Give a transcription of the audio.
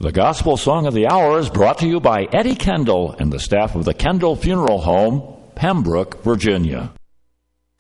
The Gospel Song of the Hour is brought to you by Eddie Kendall and the staff of the Kendall Funeral Home, Pembroke, Virginia.